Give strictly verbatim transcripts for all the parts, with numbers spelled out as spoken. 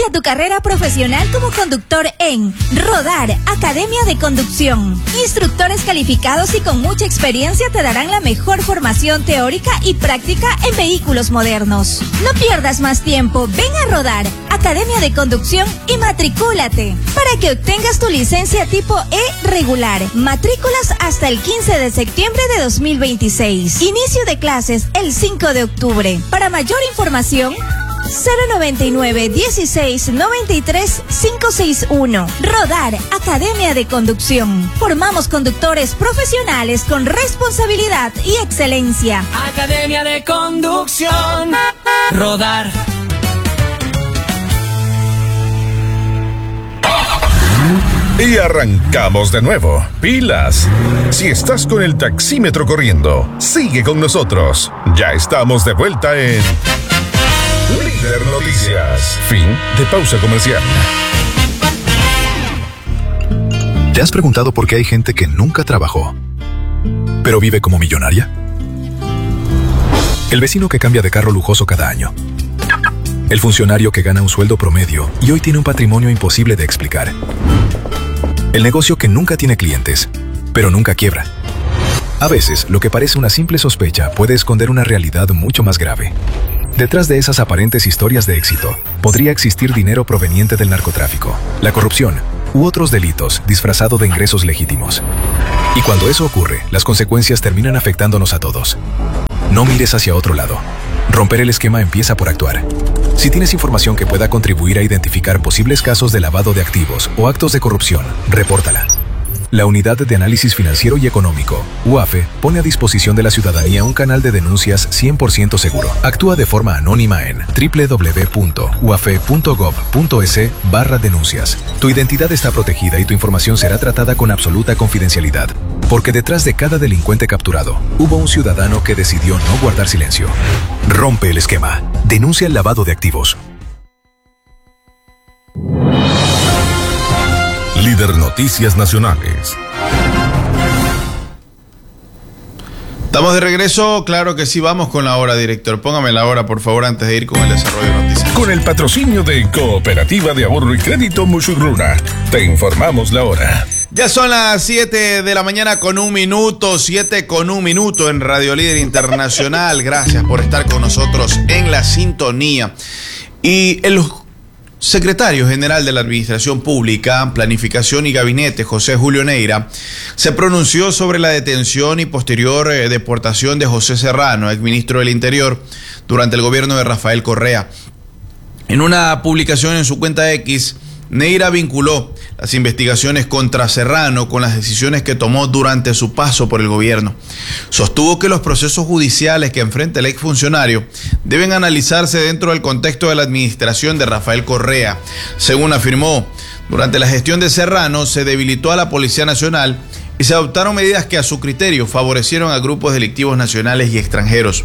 Inicia tu carrera profesional como conductor en Rodar, Academia de Conducción. Instructores calificados y con mucha experiencia te darán la mejor formación teórica y práctica en vehículos modernos. No pierdas más tiempo, ven a Rodar, Academia de Conducción y matricúlate para que obtengas tu licencia tipo E regular. Matrículas hasta el quince de septiembre de dos mil veintiséis. Inicio de clases el cinco de octubre. Para mayor información, cero noventa y nueve, dieciséis, noventa y tres, quinientos sesenta y uno. Rodar, Academia de Conducción. Formamos conductores profesionales con responsabilidad y excelencia. Academia de Conducción. Rodar. Y arrancamos de nuevo. Pilas. Si estás con el taxímetro corriendo, sigue con nosotros. Ya estamos de vuelta en Líder Noticias. Fin de pausa comercial. ¿Te has preguntado por qué hay gente que nunca trabajó, pero vive como millonaria? El vecino que cambia de carro lujoso cada año. El funcionario que gana un sueldo promedio y hoy tiene un patrimonio imposible de explicar. El negocio que nunca tiene clientes, pero nunca quiebra. A veces, lo que parece una simple sospecha puede esconder una realidad mucho más grave. Detrás de esas aparentes historias de éxito, podría existir dinero proveniente del narcotráfico, la corrupción u otros delitos disfrazado de ingresos legítimos. Y cuando eso ocurre, las consecuencias terminan afectándonos a todos. No mires hacia otro lado. Romper el esquema empieza por actuar. Si tienes información que pueda contribuir a identificar posibles casos de lavado de activos o actos de corrupción, repórtala. La Unidad de Análisis Financiero y Económico, U A F E, pone a disposición de la ciudadanía un canal de denuncias cien por ciento seguro. Actúa de forma anónima en doble u doble u doble u punto u a f e punto gov punto es barra denuncias. Tu identidad está protegida y tu información será tratada con absoluta confidencialidad. Porque detrás de cada delincuente capturado, hubo un ciudadano que decidió no guardar silencio. Rompe el esquema. Denuncia el lavado de activos. Líder Noticias Nacionales. Estamos de regreso, claro que sí, vamos con la hora, director. Póngame la hora, por favor, antes de ir con el desarrollo de noticias. Con el patrocinio de Cooperativa de Ahorro y Crédito Musurruna, te informamos la hora. Ya son las siete de la mañana con un minuto, siete con un minuto en Radio Líder Internacional. Gracias por estar con nosotros en la sintonía. Y el secretario general de la Administración Pública, Planificación y Gabinete, José Julio Neira, se pronunció sobre la detención y posterior eh, deportación de José Serrano, exministro del Interior, durante el gobierno de Rafael Correa. En una publicación en su cuenta X, Neira vinculó las investigaciones contra Serrano con las decisiones que tomó durante su paso por el gobierno. Sostuvo que los procesos judiciales que enfrenta el exfuncionario deben analizarse dentro del contexto de la administración de Rafael Correa. Según afirmó, durante la gestión de Serrano se debilitó a la Policía Nacional y se adoptaron medidas que a su criterio favorecieron a grupos delictivos nacionales y extranjeros.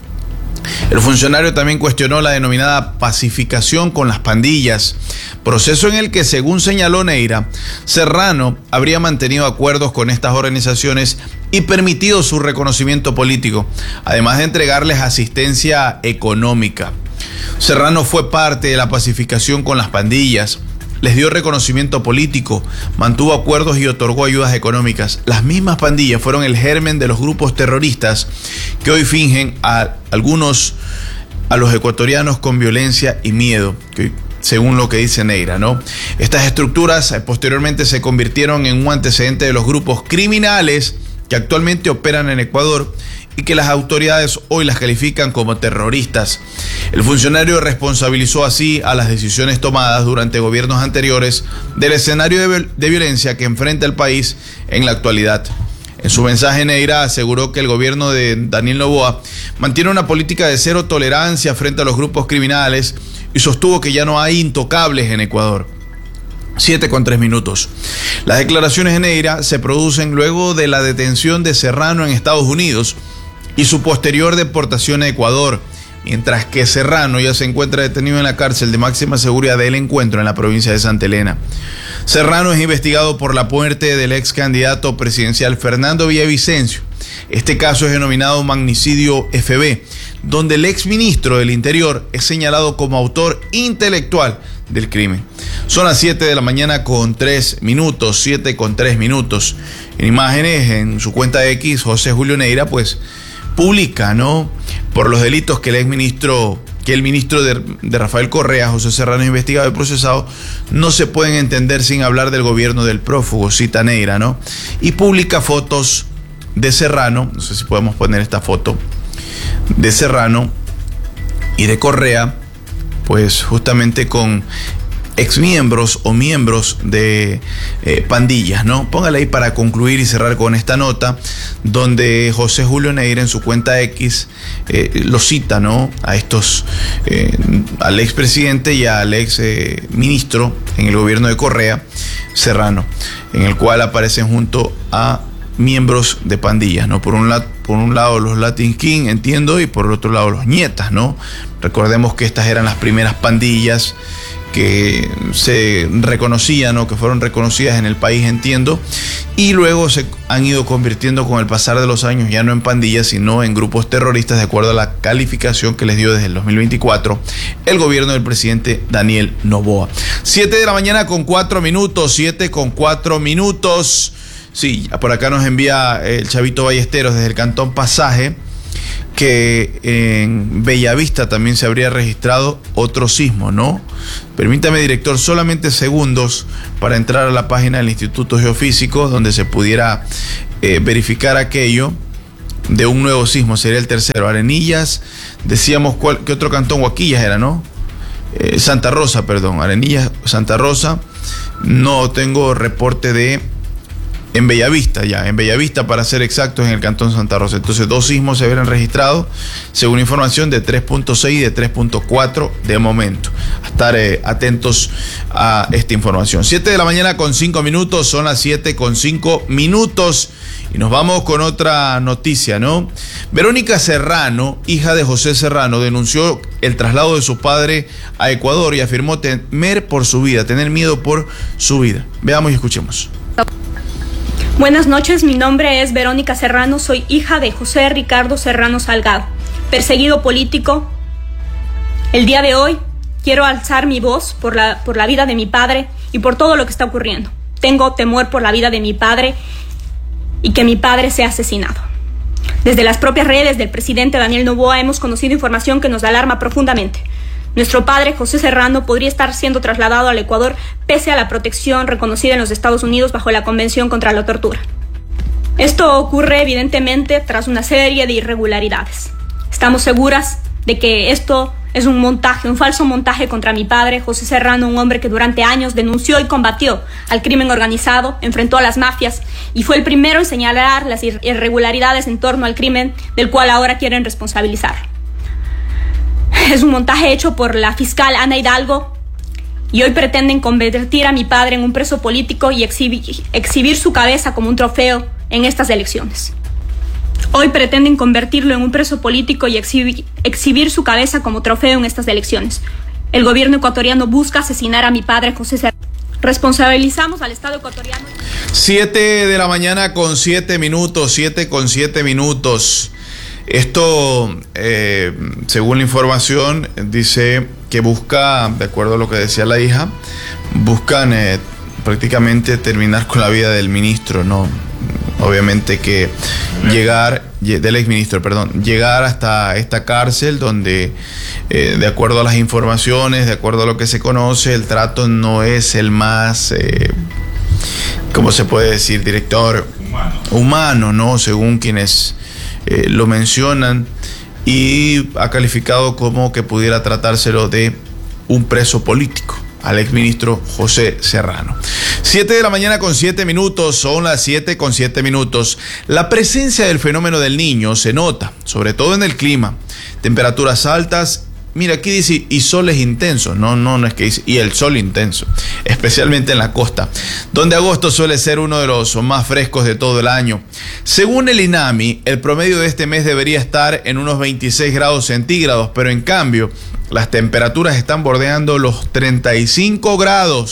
El funcionario también cuestionó la denominada pacificación con las pandillas, proceso en el que, según señaló Neira, Serrano habría mantenido acuerdos con estas organizaciones y permitido su reconocimiento político, además de entregarles asistencia económica. Serrano fue parte de la pacificación con las pandillas, les dio reconocimiento político, mantuvo acuerdos y otorgó ayudas económicas. Las mismas pandillas fueron el germen de los grupos terroristas que hoy fingen a algunos, a los ecuatorianos con violencia y miedo, que, según lo que dice Neira, ¿no? Estas estructuras eh, posteriormente se convirtieron en un antecedente de los grupos criminales que actualmente operan en Ecuador y que las autoridades hoy las califican como terroristas. El funcionario responsabilizó así a las decisiones tomadas durante gobiernos anteriores del escenario de, de violencia que enfrenta el país en la actualidad. En su mensaje, Neira aseguró que el gobierno de Daniel Noboa mantiene una política de cero tolerancia frente a los grupos criminales y sostuvo que ya no hay intocables en Ecuador. Siete con tres minutos. Las declaraciones de Neira se producen luego de la detención de Serrano en Estados Unidos y su posterior deportación a Ecuador, mientras que Serrano ya se encuentra detenido en la cárcel de máxima seguridad del Encuentro en la provincia de Santa Elena. Serrano es investigado por la muerte del ex candidato presidencial Fernando Villavicencio. Este caso es denominado magnicidio F B, donde el ex ministro del Interior es señalado como autor intelectual del crimen. Son las siete de la mañana con tres minutos, siete con tres minutos. En imágenes, en su cuenta de X, José Julio Neira, pues, publica, ¿no?, por los delitos que el ex ministro, que el ministro de, de Rafael Correa, José Serrano, es investigado y procesado, no se pueden entender sin hablar del gobierno del prófugo, cita Neira, ¿no? Y publica fotos de Serrano, no sé si podemos poner esta foto, de Serrano y de Correa, pues justamente con exmiembros o miembros de eh, pandillas, ¿no? Póngale ahí para concluir y cerrar con esta nota, donde José Julio Neira en su cuenta X eh, lo cita, ¿no?, a estos, eh, al expresidente y al ex eh, ministro en el gobierno de Correa, Serrano, en el cual aparecen junto a miembros de pandillas, ¿no? Por un lado, por un lado los Latin King, entiendo, y por el otro lado los Nietas, ¿no? Recordemos que estas eran las primeras pandillas que se reconocían, ¿no?, que fueron reconocidas en el país, entiendo, y luego se han ido convirtiendo con el pasar de los años ya no en pandillas, sino en grupos terroristas, de acuerdo a la calificación que les dio desde el dos mil veinticuatro el gobierno del presidente Daniel Noboa. siete de la mañana con cuatro minutos, siete con cuatro minutos. Sí, por acá nos envía el Chavito Ballesteros desde el Cantón Pasaje que en Bellavista también se habría registrado otro sismo, ¿no? Permítame, director, solamente segundos para entrar a la página del Instituto Geofísico donde se pudiera eh, verificar aquello de un nuevo sismo. Sería el tercero. Arenillas, decíamos, ¿cuál, qué otro cantón? Huaquillas era, ¿no? Eh, Santa Rosa, perdón. Arenillas, Santa Rosa. No tengo reporte de... En Bellavista, ya, en Bellavista para ser exactos, en el Cantón Santa Rosa. Entonces, dos sismos se habrían registrado, según información, de tres punto seis y de tres punto cuatro de momento. A estar eh, atentos a esta información. siete de la mañana con cinco minutos, son las siete con cinco minutos. Y nos vamos con otra noticia, ¿no? Verónica Serrano, hija de José Serrano, denunció el traslado de su padre a Ecuador y afirmó temer por su vida, tener miedo por su vida. Veamos y escuchemos. Buenas noches, mi nombre es Verónica Serrano, soy hija de José Ricardo Serrano Salgado, perseguido político. El día de hoy quiero alzar mi voz por la, por la vida de mi padre y por todo lo que está ocurriendo. Tengo temor por la vida de mi padre y que mi padre sea asesinado. Desde las propias redes del presidente Daniel Noboa hemos conocido información que nos alarma profundamente. Nuestro padre, José Serrano, podría estar siendo trasladado al Ecuador pese a la protección reconocida en los Estados Unidos bajo la Convención contra la Tortura. Esto ocurre evidentemente tras una serie de irregularidades. Estamos seguras de que esto es un montaje, un falso montaje contra mi padre, José Serrano, un hombre que durante años denunció y combatió al crimen organizado, enfrentó a las mafias y fue el primero en señalar las irregularidades en torno al crimen del cual ahora quieren responsabilizar. Es un montaje hecho por la fiscal Ana Hidalgo y hoy pretenden convertir a mi padre en un preso político y exhibir, exhibir su cabeza como un trofeo en estas elecciones. Hoy pretenden convertirlo en un preso político y exhibir, exhibir su cabeza como trofeo en estas elecciones. El gobierno ecuatoriano busca asesinar a mi padre José Serrano. Responsabilizamos al Estado ecuatoriano. Siete de la mañana con siete minutos, siete con siete minutos. Esto, eh, según la información, dice que busca, de acuerdo a lo que decía la hija, buscan eh, prácticamente terminar con la vida del ministro, ¿no? Obviamente que llegar, del exministro, perdón, llegar hasta esta cárcel donde, eh, de acuerdo a las informaciones, de acuerdo a lo que se conoce, el trato no es el más, eh, ¿cómo se puede decir, director? Humano. Humano, ¿no? Según quienes eh, lo mencionan, y ha calificado como que pudiera tratárselo de un preso político al exministro José Serrano. Siete de la mañana con siete minutos, son las siete con siete minutos. La presencia del fenómeno del Niño se nota, sobre todo en el clima. Temperaturas altas, mira, aquí dice, y soles intensos. No, no, no es que dice, y el sol intenso, especialmente en la costa, donde agosto suele ser uno de los más frescos de todo el año. Según el INAMI, el promedio de este mes debería estar en unos veintiséis grados centígrados, pero en cambio, las temperaturas están bordeando los treinta y cinco grados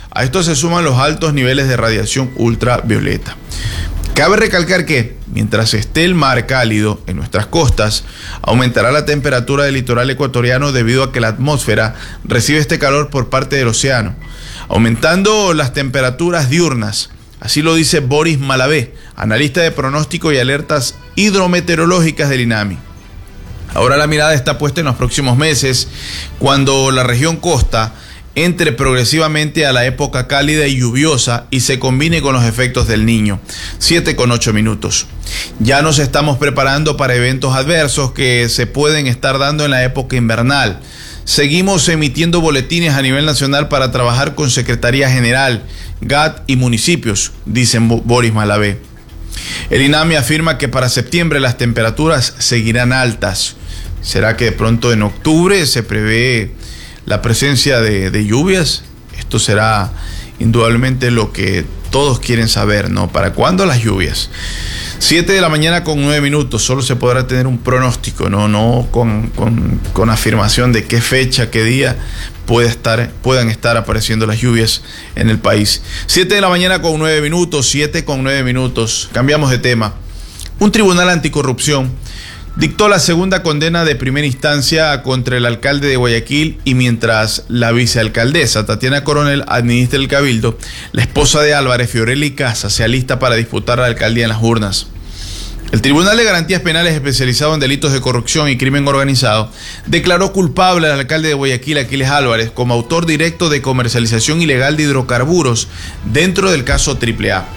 A esto se suman los altos niveles de radiación ultravioleta. Cabe recalcar que, mientras esté el mar cálido en nuestras costas, aumentará la temperatura del litoral ecuatoriano debido a que la atmósfera recibe este calor por parte del océano, aumentando las temperaturas diurnas. Así lo dice Boris Malavé, analista de pronóstico y alertas hidrometeorológicas del INAMI. Ahora la mirada está puesta en los próximos meses, cuando la región costa entre progresivamente a la época cálida y lluviosa y se combine con los efectos del Niño. siete con ocho minutos. Ya nos estamos preparando para eventos adversos que se pueden estar dando en la época invernal. Seguimos emitiendo boletines a nivel nacional para trabajar con Secretaría General, G A T y municipios, dice Boris Malavé. El INAMI afirma que para septiembre las temperaturas seguirán altas. ¿Será que de pronto en octubre se prevé la presencia de, de lluvias? Esto será indudablemente lo que todos quieren saber, ¿no? ¿Para cuándo las lluvias? siete de la mañana con nueve minutos, solo se podrá tener un pronóstico, no, no con, con, con afirmación de qué fecha, qué día puede estar, puedan estar apareciendo las lluvias en el país. siete de la mañana con nueve minutos, siete con nueve minutos, cambiamos de tema. Un tribunal anticorrupción dictó la segunda condena de primera instancia contra el alcalde de Guayaquil, y mientras la vicealcaldesa Tatiana Coronel administra el cabildo, la esposa de Álvarez, Fiorelli Casa, se alista para disputar la alcaldía en las urnas. El Tribunal de Garantías Penales especializado en delitos de corrupción y crimen organizado declaró culpable al alcalde de Guayaquil, Aquiles Álvarez, como autor directo de comercialización ilegal de hidrocarburos dentro del caso Triple A.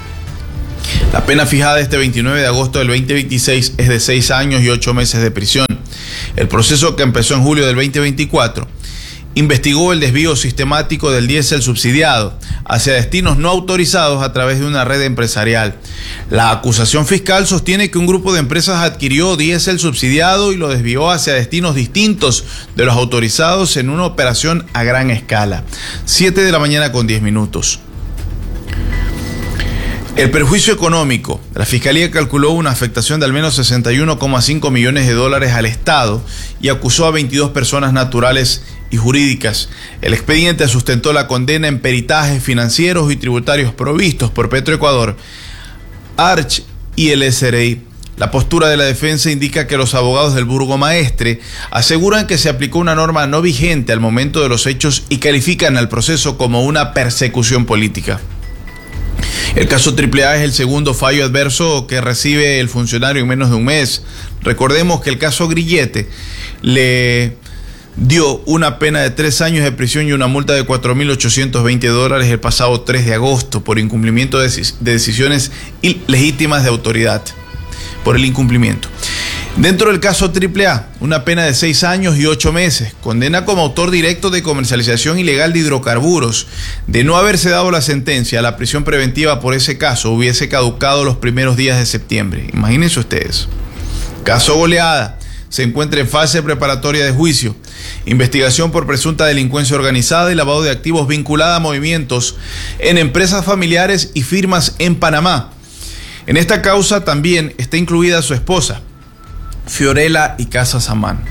La pena fijada este veintinueve de agosto del veinte veintiséis es de seis años y ocho meses de prisión. El proceso, que empezó en julio del veinte veinticuatro, investigó el desvío sistemático del diésel subsidiado hacia destinos no autorizados a través de una red empresarial. La acusación fiscal sostiene que un grupo de empresas adquirió diésel subsidiado y lo desvió hacia destinos distintos de los autorizados en una operación a gran escala. siete de la mañana con diez minutos. El perjuicio económico. La Fiscalía calculó una afectación de al menos sesenta y uno coma cinco millones de dólares al Estado y acusó a veintidós personas naturales y jurídicas. El expediente sustentó la condena en peritajes financieros y tributarios provistos por Petroecuador, Arch y el S R I. La postura de la defensa indica que los abogados del burgomaestre aseguran que se aplicó una norma no vigente al momento de los hechos y califican al proceso como una persecución política. El caso Triple A es el segundo fallo adverso que recibe el funcionario en menos de un mes. Recordemos que el caso Grillete le dio una pena de tres años de prisión y una multa de cuatro mil ochocientos veinte dólares el pasado tres de agosto por incumplimiento de, de decisiones ilegítimas de autoridad, por el incumplimiento. Dentro del caso Triple A, una pena de seis años y ocho meses, condena como autor directo de comercialización ilegal de hidrocarburos. De no haberse dado la sentencia, la prisión preventiva por ese caso hubiese caducado los primeros días de septiembre. Imagínense ustedes. Caso Goleada, se encuentra en fase preparatoria de juicio. Investigación por presunta delincuencia organizada y lavado de activos vinculada a movimientos en empresas familiares y firmas en Panamá. En esta causa también está incluida su esposa, Fiorella y Casa Samán.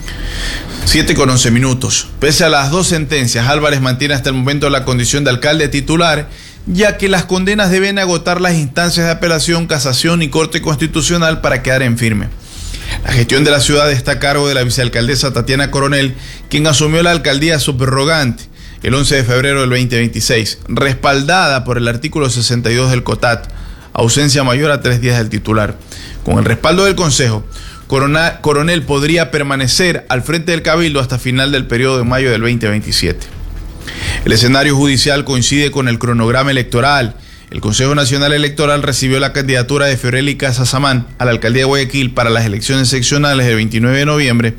siete con once minutos. Pese a las dos sentencias, Álvarez mantiene hasta el momento la condición de alcalde titular, ya que las condenas deben agotar las instancias de apelación, casación y Corte Constitucional para quedar en firme. La gestión de la ciudad está a cargo de la vicealcaldesa Tatiana Coronel, quien asumió la alcaldía subrogante el once de febrero del veinte veintiséis, respaldada por el artículo sesenta y dos del COTAT, ausencia mayor a tres días del titular. Con el respaldo del Consejo, Coronel podría permanecer al frente del Cabildo hasta final del periodo de mayo del veinte veintisiete. El escenario judicial coincide con el cronograma electoral. El Consejo Nacional Electoral recibió la candidatura de Fiorelli Casa Samán a la alcaldía de Guayaquil para las elecciones seccionales del veintinueve de noviembre,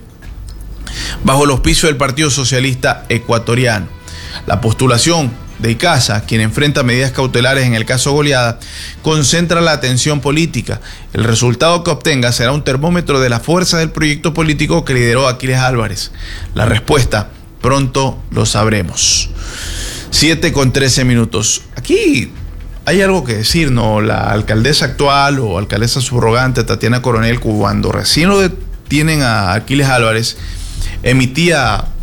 bajo el auspicio del Partido Socialista Ecuatoriano. La postulación de Icaza, quien enfrenta medidas cautelares en el caso Goleada, concentra la atención política. El resultado que obtenga será un termómetro de la fuerza del proyecto político que lideró Aquiles Álvarez. La respuesta pronto lo sabremos. siete con trece minutos. Aquí hay algo que decir, ¿no? La alcaldesa actual o alcaldesa subrogante Tatiana Coronel, cuando recién lo detienen a Aquiles Álvarez, emitía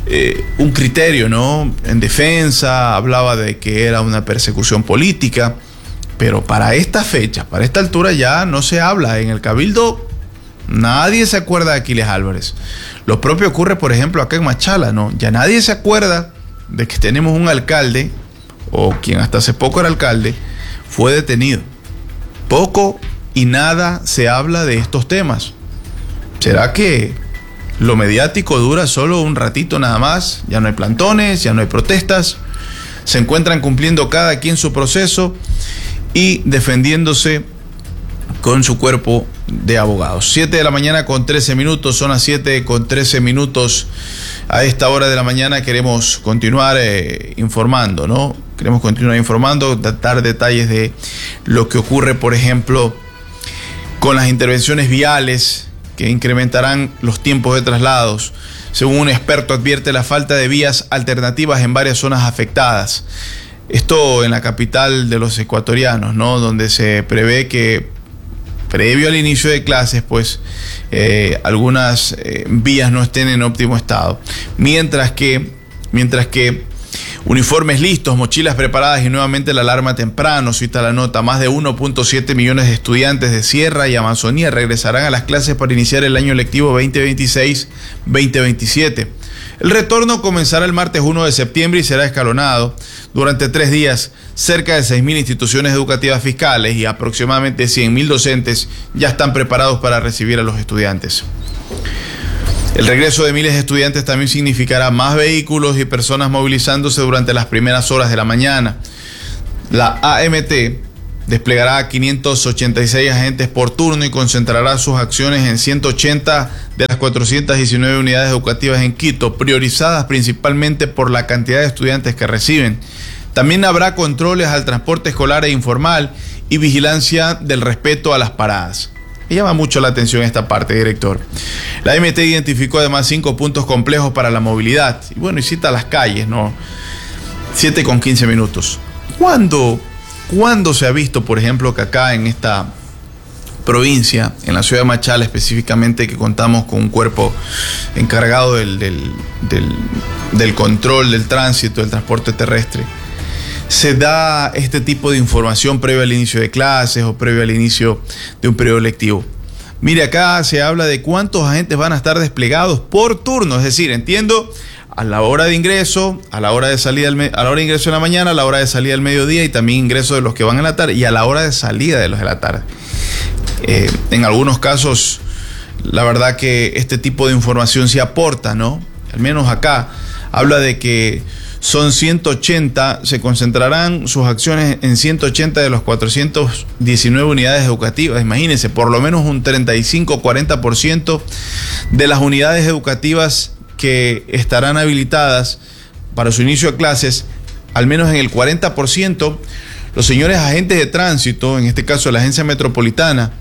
eh, un criterio, ¿no?, en defensa, hablaba de que era una persecución política, pero para esta fecha, para esta altura ya no se habla. En el Cabildo nadie se acuerda de Aquiles Álvarez. Lo propio ocurre, por ejemplo, acá en Machala, ¿no? Ya nadie se acuerda de que tenemos un alcalde, o quien hasta hace poco era alcalde, fue detenido. Poco y nada se habla de estos temas. ¿Será que lo mediático dura solo un ratito nada más? Ya no hay plantones, ya no hay protestas, se encuentran cumpliendo cada quien su proceso y defendiéndose con su cuerpo de abogados. siete de la mañana con trece minutos, son las siete con trece minutos. A esta hora de la mañana queremos continuar eh, informando, ¿no? Queremos continuar informando, dar detalles de lo que ocurre, por ejemplo, con las intervenciones viales que incrementarán los tiempos de traslados. Según un experto, advierte la falta de vías alternativas en varias zonas afectadas. Esto en la capital de los ecuatorianos, ¿no?, donde se prevé que previo al inicio de clases, pues eh, algunas eh, vías no estén en óptimo estado. Mientras que, mientras que uniformes listos, mochilas preparadas y nuevamente la alarma temprano, cita la nota. Más de uno punto siete millones de estudiantes de Sierra y Amazonía regresarán a las clases para iniciar el año lectivo veinte veintiséis veinte veintisiete. El retorno comenzará el martes uno de septiembre y será escalonado durante tres días. Cerca de seis mil instituciones educativas fiscales y aproximadamente cien mil docentes ya están preparados para recibir a los estudiantes. El regreso de miles de estudiantes también significará más vehículos y personas movilizándose durante las primeras horas de la mañana. La A M T desplegará a quinientos ochenta y seis agentes por turno y concentrará sus acciones en ciento ochenta de las cuatrocientas diecinueve unidades educativas en Quito, priorizadas principalmente por la cantidad de estudiantes que reciben. También habrá controles al transporte escolar e informal y vigilancia del respeto a las paradas. Me llama mucho la atención esta parte, director. La A M T identificó además cinco puntos complejos para la movilidad. Y bueno, y cita las calles, ¿no? siete con quince minutos. ¿Cuándo, ¿Cuándo se ha visto, por ejemplo, que acá en esta provincia, en la ciudad de Machala específicamente, que contamos con un cuerpo encargado del, del, del, del control del tránsito, del transporte terrestre, se da este tipo de información previo al inicio de clases o previo al inicio de un periodo lectivo? Mire, acá se habla de cuántos agentes van a estar desplegados por turno, es decir, entiendo, a la hora de ingreso, a la hora de salida, a la hora de ingreso en la mañana, a la hora de salida al mediodía y también ingreso de los que van en la tarde y a la hora de salida de los de la tarde. Eh, en algunos casos, la verdad que este tipo de información sí aporta, ¿no? Al menos acá habla de que son ciento ochenta, se concentrarán sus acciones en ciento ochenta de los cuatrocientas diecinueve unidades educativas. Imagínense, por lo menos un treinta y cinco a cuarenta por ciento de las unidades educativas que estarán habilitadas para su inicio de clases, al menos en el cuarenta por ciento, los señores agentes de tránsito, en este caso la Agencia Metropolitana,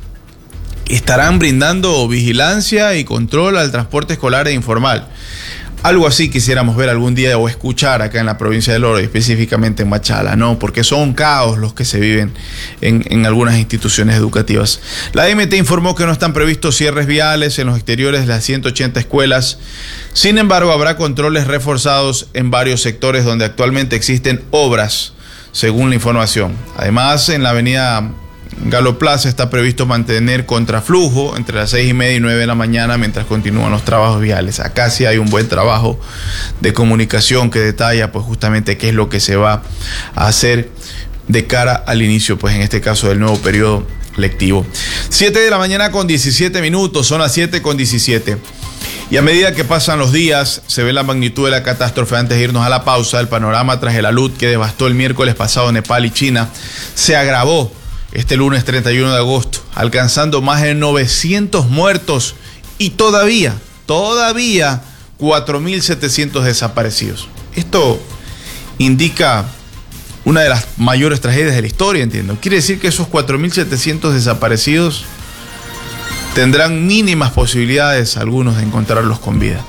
estarán brindando vigilancia y control al transporte escolar e informal. Algo así quisiéramos ver algún día o escuchar acá en la provincia del Oro, y específicamente en Machala, ¿no? Porque son caos los que se viven en, en algunas instituciones educativas. La A M T informó que no están previstos cierres viales en los exteriores de las ciento ochenta escuelas. Sin embargo, habrá controles reforzados en varios sectores donde actualmente existen obras, según la información. Además, en la avenida Galo Plaza está previsto mantener contraflujo entre las seis y media y nueve de la mañana mientras continúan los trabajos viales. Acá sí hay un buen trabajo de comunicación que detalla pues justamente qué es lo que se va a hacer de cara al inicio, pues en este caso, del nuevo periodo lectivo. siete de la mañana con diecisiete minutos, son las siete con diecisiete. Y a medida que pasan los días, se ve la magnitud de la catástrofe. Antes de irnos a la pausa, el panorama tras el alud que devastó el miércoles pasado Nepal y China se agravó este lunes treinta y uno de agosto, alcanzando más de novecientos muertos y todavía, todavía cuatro mil setecientos desaparecidos. Esto indica una de las mayores tragedias de la historia, entiendo. Quiere decir que esos cuatro mil setecientos desaparecidos tendrán mínimas posibilidades, algunos, de encontrarlos con vida.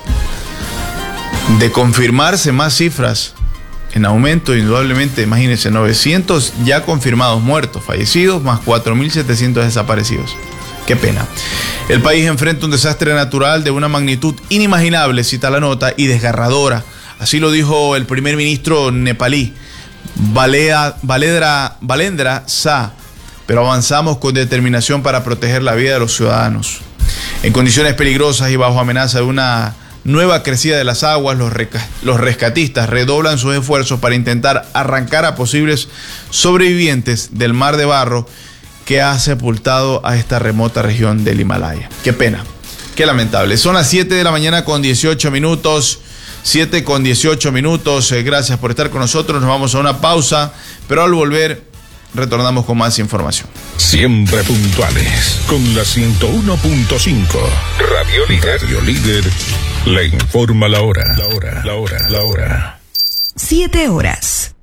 De confirmarse más cifras en aumento, indudablemente, imagínense, novecientos ya confirmados muertos, fallecidos, más cuatro mil setecientos desaparecidos. Qué pena. El país enfrenta un desastre natural de una magnitud inimaginable, cita la nota, y desgarradora. Así lo dijo el primer ministro nepalí, Balea, Balendra, Balendra Shah. Pero avanzamos con determinación para proteger la vida de los ciudadanos. En condiciones peligrosas y bajo amenaza de una nueva crecida de las aguas, los, reca- los rescatistas redoblan sus esfuerzos para intentar arrancar a posibles sobrevivientes del mar de barro que ha sepultado a esta remota región del Himalaya. Qué pena, qué lamentable. Son las siete de la mañana con dieciocho minutos. siete con dieciocho minutos. Eh, gracias por estar con nosotros. Nos vamos a una pausa, pero al volver retornamos con más información. Siempre puntuales con la ciento uno punto cinco. Radio Líder. Radio Líder le informa la hora. La hora. La hora. La hora. Siete horas.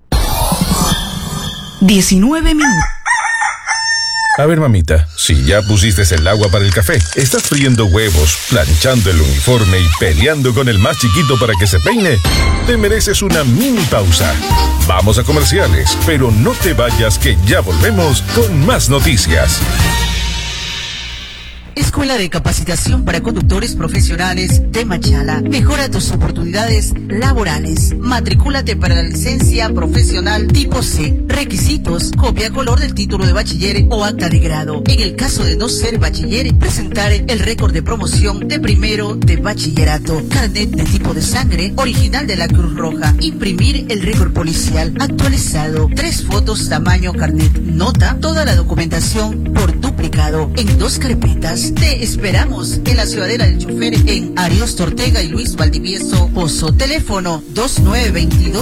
Diecinueve minutos. A ver, mamita, si ya pusiste el agua para el café, estás friendo huevos, planchando el uniforme y peleando con el más chiquito para que se peine, te mereces una mini pausa. Vamos a comerciales, pero no te vayas que ya volvemos con más noticias. Escuela de Capacitación para Conductores Profesionales de Machala. Mejora tus oportunidades laborales. Matricúlate para la licencia profesional tipo C. Requisitos: copia color del título de bachiller o acta de grado. En el caso de no ser bachiller, presentar el récord de promoción de primero de bachillerato. Carnet de tipo de sangre original de la Cruz Roja. Imprimir el récord policial actualizado. Tres fotos tamaño carnet. Nota toda la documentación por duplicado en dos carpetas. Te esperamos en la Ciudadela del Chofer en Ariosto Ortega y Luis Valdivieso Pozo. Teléfono dos nueve dos dos